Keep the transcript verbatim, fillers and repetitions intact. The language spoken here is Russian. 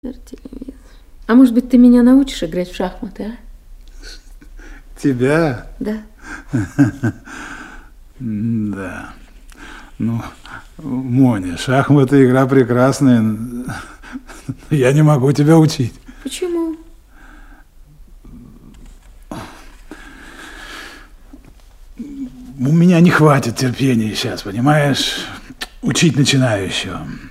Телевизор. А может быть, ты меня научишь играть в шахматы, а? Тебя? Да. Да. Ну, Моня, шахматы игра прекрасная. Я не могу тебя учить. Почему? У меня не хватит терпения сейчас, понимаешь? Учить начинающего.